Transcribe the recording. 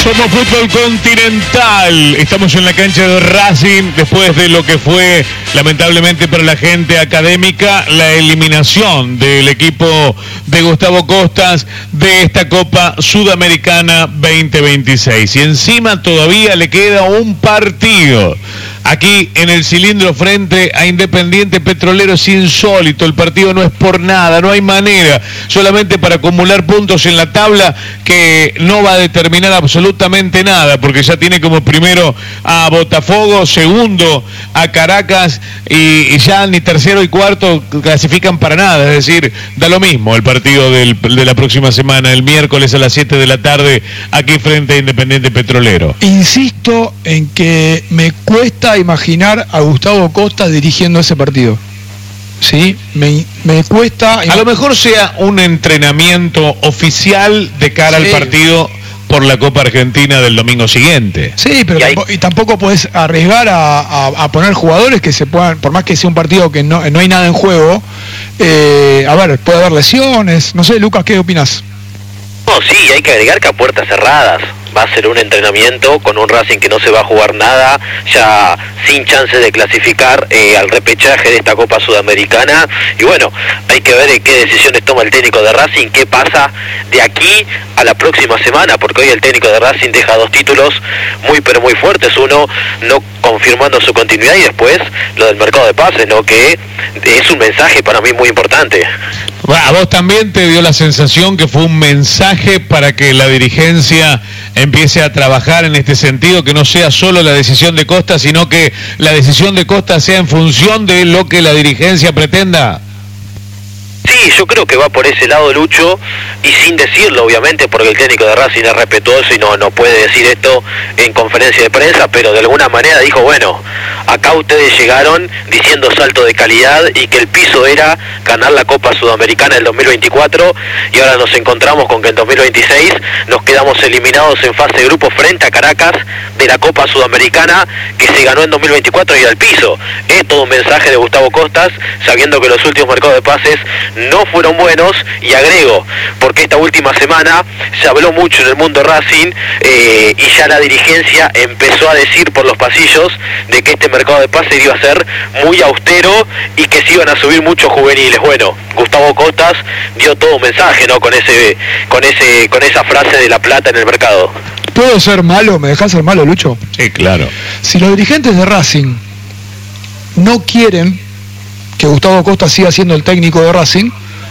Somos Fútbol Continental. Estamos en la cancha de Racing después de lo que fue, lamentablemente para la gente académica, la eliminación del equipo de Gustavo Costas de esta Copa Sudamericana 2026. Y encima todavía le queda un partido. Aquí en el cilindro frente a Independiente Petrolero es insólito, el partido no es por nada, no hay manera, solamente para acumular puntos en la tabla que no va a determinar absolutamente nada, porque ya tiene como primero a Botafogo, segundo a Caracas y ya ni tercero y cuarto clasifican para nada, es decir, da lo mismo el partido de la próxima semana, el miércoles a las 7 de la tarde, aquí frente a Independiente Petrolero. Insisto en que me cuesta imaginar a Gustavo Costas dirigiendo ese partido. Sí, me cuesta. A lo mejor sea un entrenamiento oficial de cara al partido por la Copa Argentina del domingo siguiente. Sí, pero tampoco puedes arriesgar a poner jugadores que se puedan, por más que sea un partido que no hay nada en juego. A ver, puede haber lesiones. No sé, Lucas, ¿qué opinas? No, sí, hay que agregar que a puertas cerradas. Va a ser un entrenamiento con un Racing que no se va a jugar nada, ya sin chances de clasificar al repechaje de esta Copa Sudamericana. Y bueno, hay que ver qué decisiones toma el técnico de Racing, qué pasa de aquí a la próxima semana, porque hoy el técnico de Racing deja dos títulos muy pero muy fuertes, uno no confirmando su continuidad y después lo del mercado de pases, ¿no? Que es un mensaje para mí muy importante. ¿A vos también te dio la sensación que fue un mensaje para que la dirigencia empiece a trabajar en este sentido, que no sea solo la decisión de Costa, sino que la decisión de Costa sea en función de lo que la dirigencia pretenda? Sí, yo creo que va por ese lado, Lucho, y sin decirlo, obviamente, porque el técnico de Racing es respetuoso y no puede decir esto en conferencia de prensa, pero de alguna manera dijo, bueno, acá ustedes llegaron diciendo salto de calidad y que el piso era ganar la Copa Sudamericana del 2024, y ahora nos encontramos con que en 2026 nos quedamos eliminados en fase de grupo frente a Caracas de la Copa Sudamericana que se ganó en 2024 y al piso. Es todo un mensaje de Gustavo Costas, sabiendo que los últimos mercados de pases no fueron buenos, y agrego, porque esta última semana se habló mucho en el mundo Racing y ya la dirigencia empezó a decir por los pasillos de que este mercado de pases iba a ser muy austero y que se iban a subir muchos juveniles. Bueno, Gustavo Costas dio todo un mensaje, ¿no? Con esa frase de la plata en el mercado. ¿Puedo ser malo? ¿Me dejás ser malo, Lucho? Sí, claro. Si los dirigentes de Racing no quieren que Gustavo Costa siga siendo el técnico de Racing,